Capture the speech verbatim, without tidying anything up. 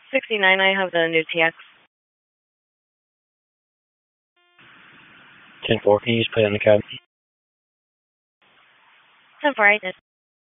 sixty-nine, I have the new T X. ten four, can you just put it in the cab? ten four, I did.